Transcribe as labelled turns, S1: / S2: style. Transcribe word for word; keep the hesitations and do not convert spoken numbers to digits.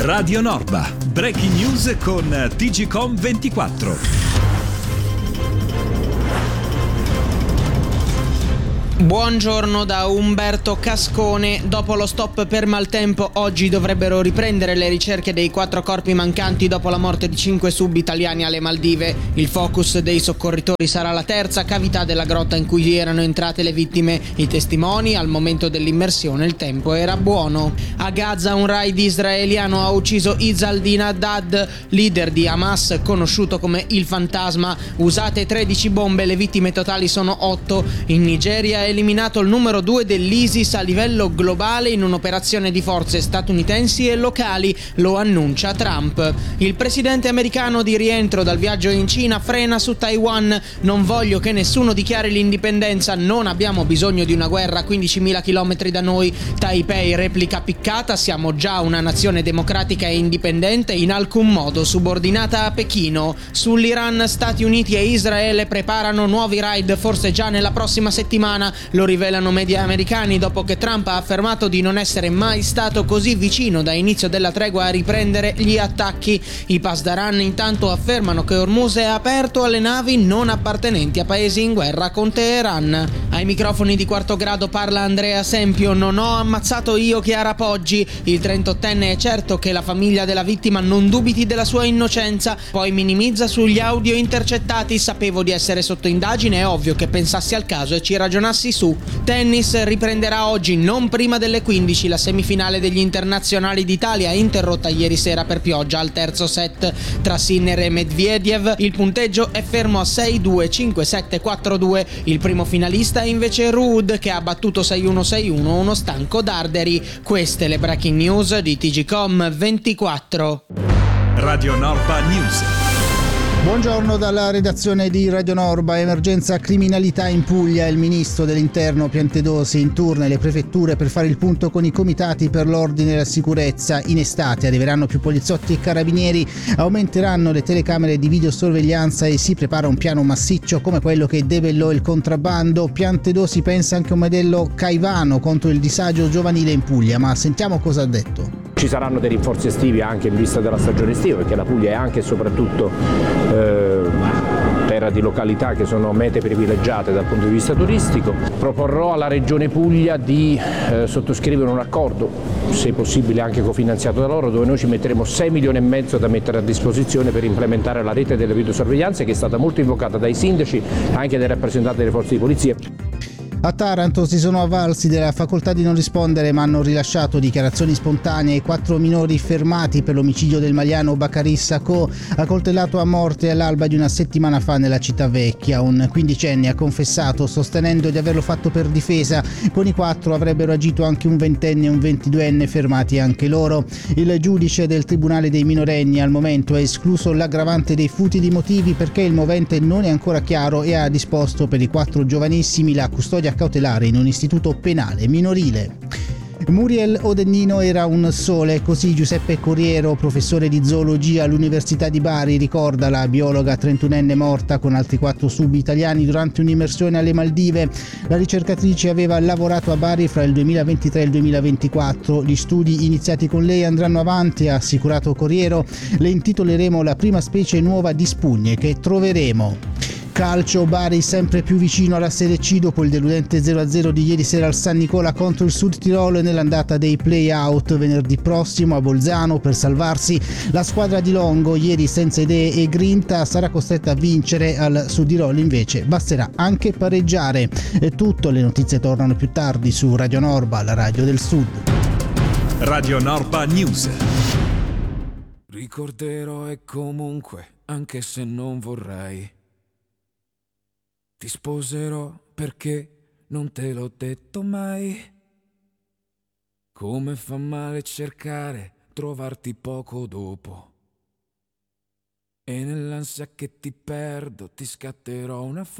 S1: Radio Norba, breaking news con T G C O M ventiquattro.
S2: Buongiorno da Umberto Cascone. Dopo lo stop per maltempo, oggi dovrebbero riprendere le ricerche dei quattro corpi mancanti dopo la morte di cinque sub-italiani alle Maldive. Il focus dei soccorritori sarà la terza cavità della grotta in cui erano entrate le vittime. I testimoni, al momento dell'immersione il tempo era buono. A Gaza un raid israeliano ha ucciso Izzaldin Haddad, leader di Hamas, conosciuto come il Fantasma. Usate tredici bombe, le vittime totali sono otto. In Nigeria è eliminato il numero due dell'ISIS a livello globale in un'operazione di forze statunitensi e locali, lo annuncia Trump. Il presidente americano di rientro dal viaggio in Cina frena su Taiwan. Non voglio che nessuno dichiari l'indipendenza, non abbiamo bisogno di una guerra a quindicimila chilometri da noi. Taipei replica piccata, siamo già una nazione democratica e indipendente, in alcun modo subordinata a Pechino. Sull'Iran, Stati Uniti e Israele preparano nuovi raid, forse già nella prossima settimana. Lo rivelano media americani dopo che Trump ha affermato di non essere mai stato così vicino da inizio della tregua a riprendere gli attacchi. I Pasdaran intanto affermano che Hormuz è aperto alle navi non appartenenti a paesi in guerra con Teheran. Ai microfoni di Quarto Grado parla Andrea Sempio. Non ho ammazzato io Chiara Poggi. Il trentottenne è certo che la famiglia della vittima non dubiti della sua innocenza, poi minimizza sugli audio intercettati. Sapevo di essere sotto indagine, è ovvio che pensassi al caso e ci ragionassi su. Tennis riprenderà oggi non prima delle quindici la semifinale degli internazionali d'Italia, interrotta ieri sera per pioggia al terzo set tra Sinner e Medvedev. Il punteggio è fermo a sei due, cinque sette, quattro due. Il primo finalista è invece Ruud, che ha battuto sei uno sei uno uno stanco Darderi. Queste le breaking news di T G C O M ventiquattro.
S1: Radio Norba News.
S3: Buongiorno dalla redazione di Radio Norba. Emergenza criminalità in Puglia. Il ministro dell'Interno Piantedosi in tour nelle prefetture per fare il punto con i comitati per l'ordine e la sicurezza. In estate arriveranno più poliziotti e carabinieri, aumenteranno le telecamere di videosorveglianza e si prepara un piano massiccio come quello che debellò il contrabbando. Piantedosi pensa anche a un modello Caivano contro il disagio giovanile in Puglia, ma sentiamo cosa ha detto.
S4: Ci saranno dei rinforzi estivi anche in vista della stagione estiva, perché la Puglia è anche e soprattutto eh, terra di località che sono mete privilegiate dal punto di vista turistico. Proporrò alla Regione Puglia di eh, sottoscrivere un accordo, se possibile anche cofinanziato da loro, dove noi ci metteremo sei milioni e mezzo da mettere a disposizione per implementare la rete delle videosorveglianze, che è stata molto invocata dai sindaci e anche dai rappresentanti delle forze di polizia.
S3: A Taranto si sono avvalsi della facoltà di non rispondere, ma hanno rilasciato dichiarazioni spontanee ai quattro minori fermati per l'omicidio del maliano Bacari Sacco, accoltellato a morte all'alba di una settimana fa nella città vecchia. Un quindicenne ha confessato, sostenendo di averlo fatto per difesa. Con i quattro avrebbero agito anche un ventenne e un ventiduenne, fermati anche loro. Il giudice del Tribunale dei minorenni al momento ha escluso l'aggravante dei futili motivi perché il movente non è ancora chiaro e ha disposto per i quattro giovanissimi la custodia cautelare in un istituto penale minorile. Muriel Odennino era un sole, così Giuseppe Corriero, professore di zoologia all'Università di Bari, ricorda la biologa trentunenne morta con altri quattro sub-italiani durante un'immersione alle Maldive. La ricercatrice aveva lavorato a Bari fra il duemilaventitré e il duemilaventiquattro. Gli studi iniziati con lei andranno avanti, ha assicurato Corriero. Le intitoleremo la prima specie nuova di spugne che troveremo. Calcio, Bari sempre più vicino alla Serie C dopo il deludente zero a zero di ieri sera al San Nicola contro il Sud Tirolo e nell'andata dei play-out venerdì prossimo a Bolzano per salvarsi. La squadra di Longo, ieri senza idee e grinta, sarà costretta a vincere. Al Sud Tirolo invece basterà anche pareggiare. È tutto, le notizie tornano più tardi su Radio Norba, la radio del Sud.
S1: Radio Norba News.
S5: Ricorderò e comunque, anche se non vorrei, ti sposerò perché non te l'ho detto mai. Come fa male cercare, trovarti poco dopo. E nell'ansia che ti perdo ti scatterò una foto.